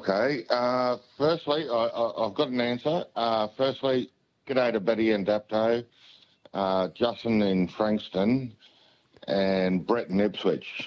Okay. Firstly, I've got an answer. Firstly, g'day to Betty and Dapto, Justin in Frankston, and Brett in Ipswich.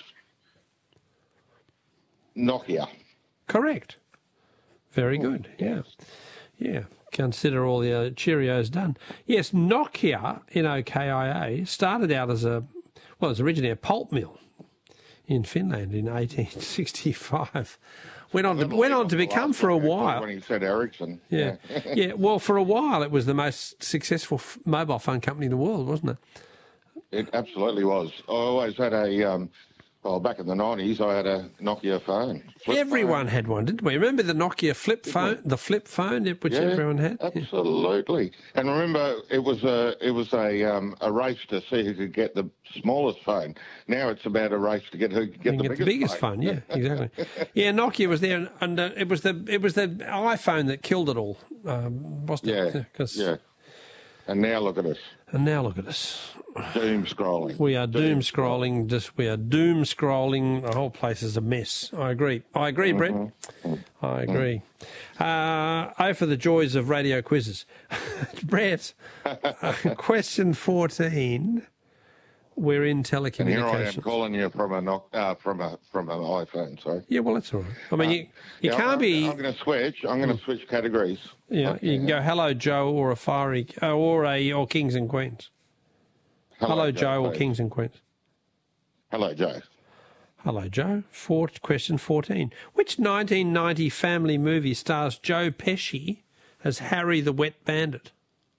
Nokia. Correct. Very good. Yeah. Yeah. Consider all the Cheerios done. Yes, Nokia, N-O-K-I-A, started out as it was originally a pulp mill in Finland in 1865. Went on to become for a while. When he said Ericsson. Yeah. Yeah. Well, for a while it was the most successful mobile phone company in the world, wasn't it? It absolutely was. I always had back in the 90s, I had a Nokia phone. Everyone had one, didn't we? Remember the Nokia flip phone, which everyone had? Absolutely. Yeah. And remember, it was a race to see who could get the smallest phone. Now it's about a race to get who could get the biggest phone. Yeah, exactly. Yeah, Nokia was there, and it was the iPhone that killed it all, wasn't it? Yeah. And now look at us. Doom scrolling. We are doom scrolling. We are doom scrolling. The whole place is a mess. I agree, Brett. I agree. For the joys of radio quizzes. Brett, question 14. We're in telecommunications. And here I am calling you from an iPhone. Sorry. Yeah, well, that's all right. I mean, you can't be. I'm going to switch. Switch categories. Yeah, you can go Hello Joe or or Kings and Queens. Hello Joe or Kings and Queens. Hello Joe. Hello Joe. Question 14. Which 1990 family movie stars Joe Pesci as Harry the Wet Bandit?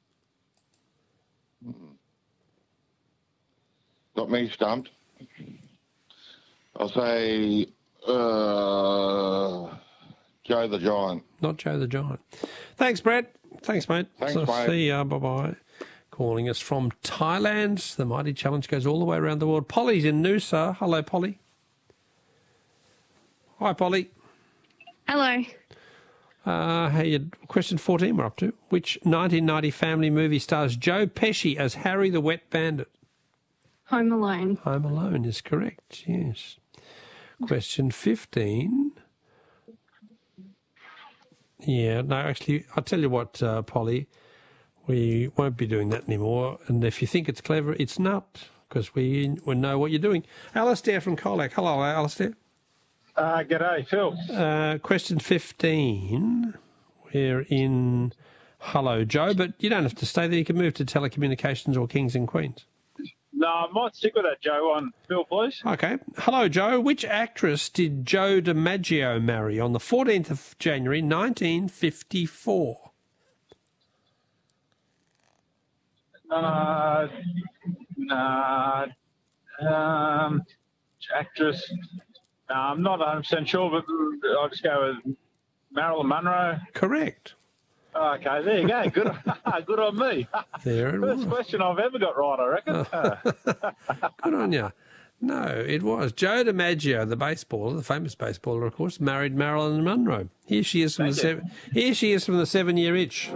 Got me stumped. I'll say Joe the Giant. Not Joe the Giant. Thanks, Brett. Thanks, mate. Thanks, mate. See ya. Bye-bye. Calling us from Thailand. The Mighty Challenge goes all the way around the world. Polly's in Noosa. Hello, Polly. Hi, Polly. Hello. Question 14 we're up to. Which 1990 family movie stars Joe Pesci as Harry the Wet Bandit? Home Alone. Home Alone is correct, yes. Question 15. Yeah, no, actually, I'll tell you what, Polly, we won't be doing that anymore. And if you think it's clever, it's not, because we know what you're doing. Alistair from Colac. Hello, Alistair. G'day, Phil. Question 15. We're in Hello Joe, but you don't have to stay there. You can move to telecommunications or Kings and Queens. No, I might stick with that Joe one, Phil, please. Okay. Hello, Joe. Which actress did Joe DiMaggio marry on the 14th of January, 1954? Actress. No, I'm not 100% sure, but I'll just go with Marilyn Monroe. Correct. Okay, there you go. Good on me. There it was. First question I've ever got right, I reckon. Good on you. No, it was. Joe DiMaggio, the famous baseballer, of course, married Marilyn Monroe. Here she is from the 7-Year Itch.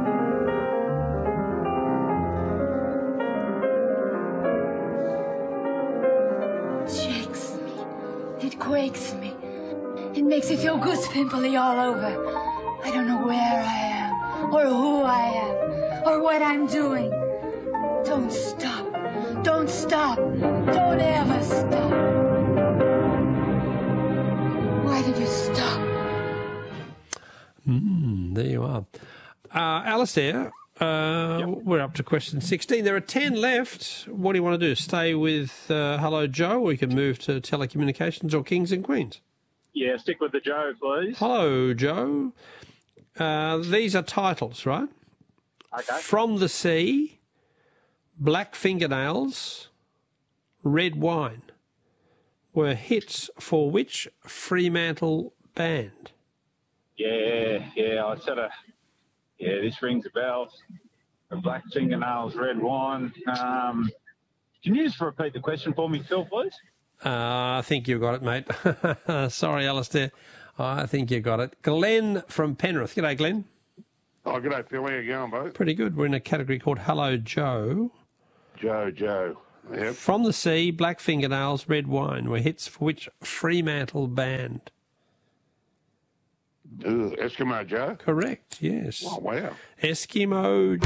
Shakes me. It quakes me. It makes me feel goose pimply all over. I don't know where I am, or who I am, or what I'm doing. Don't stop. Don't stop. Don't ever stop. Why did you stop? There you are. Alistair, we're up to question 16. There are 10 left. What do you want to do? Stay with Hello Joe, or you can move to telecommunications or Kings and Queens? Yeah, stick with the Joe, please. Hello, Joe. These are titles, right? Okay. From the Sea, Black Fingernails, Red Wine were hits for which Fremantle band? Yeah, this rings a bell. The Black Fingernails, Red Wine. Can you just repeat the question for me, Phil, please? I think you got it, mate. Sorry, Alistair. I think you got it. Glenn from Penrith. G'day, Glenn. Oh, g'day, Phil. How you going, both? Pretty good. We're in a category called Hello Joe. Joe. Yep. From the Sea, Black Fingernails, Red Wine were hits for which Fremantle band? Eskimo Joe? Correct, yes. Oh, wow. Eskimo